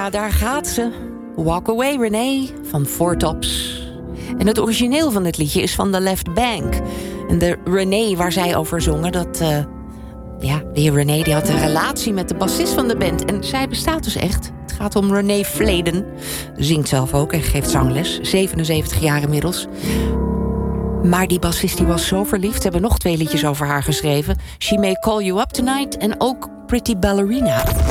Ja, daar gaat ze. Walk Away Renee van Four Tops. En het origineel van het liedje is van The Left Bank. En de Renee waar zij over zongen, die Renee die had een relatie met de bassist van de band. En zij bestaat dus echt. Het gaat om Renee Fladen. Zingt zelf ook en geeft zangles. 77 jaar inmiddels. Maar die bassist die was zo verliefd. Ze hebben nog 2 liedjes over haar geschreven. She May Call You Up Tonight en ook Pretty Ballerina.